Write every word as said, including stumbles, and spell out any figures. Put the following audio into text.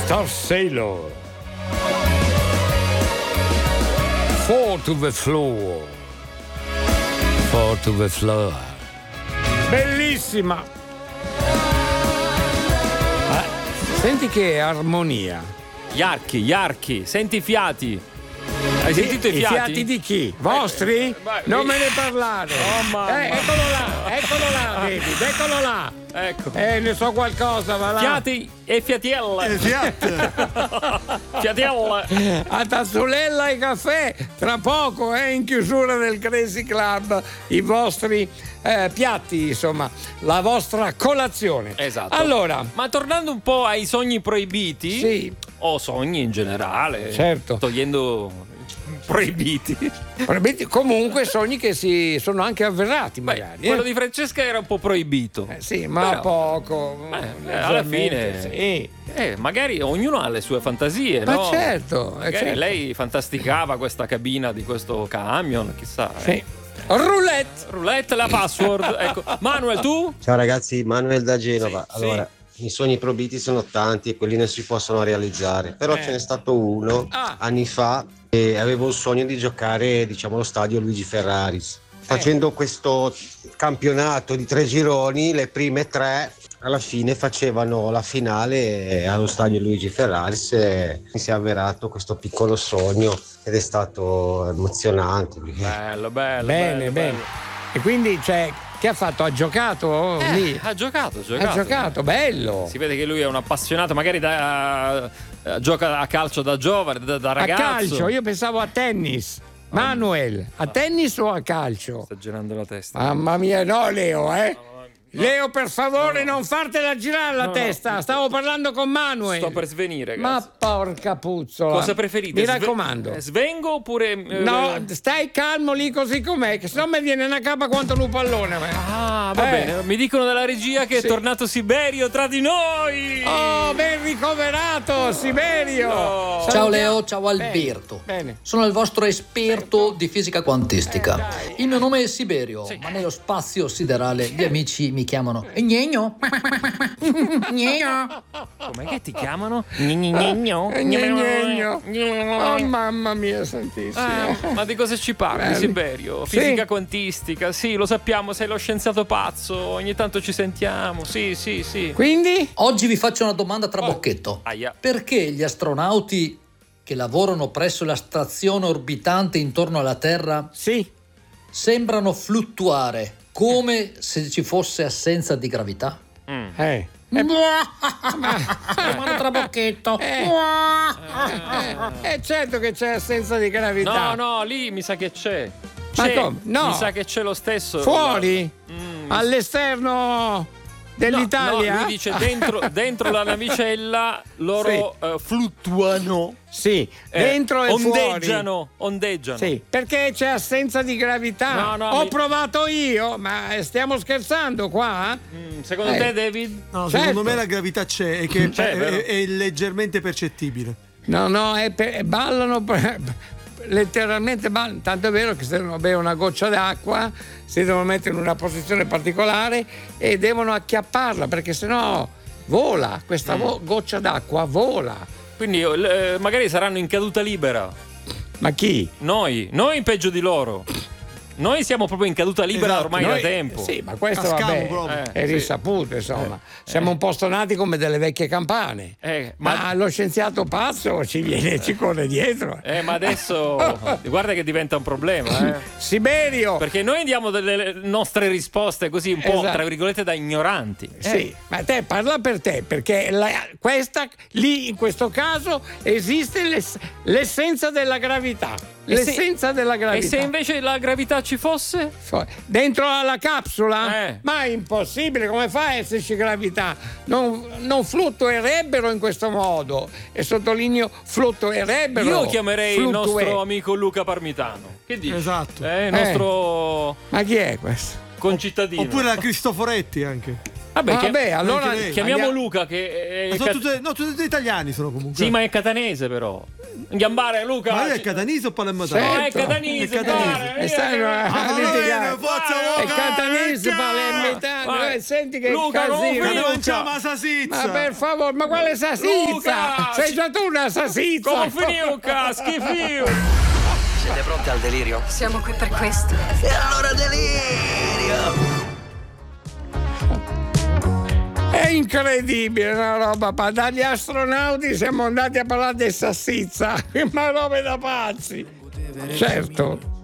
Star Sailor. Fall to the floor. Fall to the floor. Bellissima. Ah, senti che armonia. Gli archi, gli archi, senti i fiati. Hai sentito i fiati? I fiati di chi? Vostri? Eh, eh, non mi... me ne parlare. Oh, mamma. Eh, eccolo là, eccolo là, David, eccolo là. Ecco. Eh, ne so qualcosa, va là. Fiati e fiatielle. Eh, fiat. Fiatielle. A Tazzolella e caffè, tra poco, eh, in chiusura del Crazy Club, i vostri eh, piatti, insomma, la vostra colazione. Esatto. Allora, ma tornando un po' ai sogni proibiti, sì, o sogni in generale, certo, togliendo proibiti. proibiti, comunque sogni che si sono anche avverati, magari. Beh, quello eh? di Francesca era un po' proibito. Eh, sì, ma però, poco. Eh, alla fine, sì. eh, magari ognuno ha le sue fantasie, Ma no? certo, magari certo. lei fantasticava questa cabina di questo camion, chissà. Sì. Eh. Roulette. Roulette, la password. Ecco. Manuel, tu? Ciao ragazzi, Manuel da Genova. Sì, allora, sì. I sogni proibiti sono tanti e quelli non si possono realizzare, però Eh. ce n'è stato uno Ah. anni fa e avevo il sogno di giocare, diciamo, allo stadio Luigi Ferraris. Facendo questo campionato di tre gironi, le prime tre alla fine facevano la finale allo stadio Luigi Ferraris e mi si è avverato questo piccolo sogno ed è stato emozionante. Bello, bello. Bene, bello, bene. bello. E quindi, cioè, che ha fatto? Ha giocato Eh, lì? ha giocato, ha giocato. Ha giocato, bello. Si vede che lui è un appassionato, magari da, uh, gioca a calcio da giovane, da, da ragazzo. A calcio, io pensavo a tennis. Manuel, a tennis o a calcio? Sta girando la testa. Mamma mia, no Leo, eh? Leo, per favore, no, non fartela girare la no, testa. no. Stavo parlando con Manuel. Sto per svenire, Ma ragazzi. porca puzzola. Cosa preferite? Mi Sve- raccomando. Svengo oppure... eh, No, stai calmo lì così com'è, che sennò mi viene una capa quanto un pallone. Ah, va Eh. bene. Mi dicono dalla regia che Sì. è tornato Siberio tra di noi. Oh, ben ricoverato, Siberio. No. Ciao Leo, ciao Alberto. Bene, bene. Sono il vostro esperto di fisica quantistica. Eh, dai. Il mio nome è Siberio, Sì. ma nello spazio siderale gli amici mi chiamano Gnegno. Gnegno. Com'è che ti chiamano? Gnegno. Eh, Gnegno. Oh, mamma mia santissima. Ah, ma di cosa ci parli, Eh, Siberio? sì. Fisica quantistica, sì, lo sappiamo, sei lo scienziato pazzo, ogni tanto ci sentiamo, sì, sì, sì. Quindi? Oggi vi faccio una domanda trabocchetto. Aia. Perché gli astronauti che lavorano presso la stazione orbitante intorno alla Terra Sì. sembrano fluttuare come se ci fosse assenza di gravità? Mm. Eh. Domanda trabocchetto. Eh, eh, certo che c'è assenza di gravità. No, no, lì mi sa che c'è. Ma C'è. come? No. Mi sa che c'è lo stesso. Fuori? Mm, All'esterno dell'Italia? No, no, lui dice dentro, dentro la navicella loro eh, fluttuano. Sì, eh, dentro e ondeggiano, ondeggiano. fuori. Sì, perché c'è assenza di gravità. No, no, Ho mi- provato io, ma stiamo scherzando qua? Mm, secondo Eh. te, David? No, Certo. secondo me la gravità c'è e che C'è, è, vero? è- è leggermente percettibile. No, no, è per- ballano per- letteralmente ballano. Tanto è vero che se devono bere una goccia d'acqua si devono mettere in una posizione particolare e devono acchiapparla perché sennò vola, questa Mm. vo- goccia d'acqua vola. Quindi eh, magari saranno in caduta libera. Ma chi? Noi, noi peggio di loro. Noi siamo proprio in caduta libera Esatto, ormai Noi- da tempo. Sì, ma questo Cascamo vabbè, proprio. Eh, è sì. risaputo, insomma. Siamo un po' stonati come delle vecchie campane. Eh, ma... ma- lo scienziato pazzo ci viene, ci corre dietro. Eh, ma adesso guarda che diventa un problema, eh. Siberio! Perché noi diamo delle nostre risposte così un po' Esatto. tra virgolette da ignoranti. Sì, Eh, ma te parla per te, perché la- questa lì in questo caso esiste l'ess- l'essenza della gravità. E se- L'essenza della E gravità. se invece la gravità ci fosse? Fu- Dentro alla capsula? Eh. Ma è impossibile, come fa a esserci gravità? Non, non fluttuerebbero in questo modo. E sottolineo fluttuerebbero. Io chiamerei il Fluttue- nostro amico Luca Parmitano. Che dici? Esatto. Eh, il nostro Ma chi è questo? concittadino. Oppure la Cristoforetti anche. Vabbè, Ah, chia- vabbè, allora anche lei. chiamiamo andiamo- Luca che è Ma sono cat- tutte, no, tutti italiani sono comunque. sì, ma è catanese però. Gambare Luca. Ma lei è ci- catanese o palermitano? No, è Certo. catanese, È catanese. pare, E stanno a Ah, ma litigare. bene, forza, È Luca, catanese, ecco! palermitano. Vai. Eh, senti che Luca, casino. come Ma Luca. non c'è ma salsiccia. Ma per favore, ma quale salsiccia? Luca, Sei ci- già tu una salsiccia. Come finiuca, schifio. Siete pronti al delirio? Siamo qui per questo. E allora delirio! È incredibile una roba, pa- dagli astronauti siamo andati a parlare di salsiccia, ma robe da pazzi. Certo.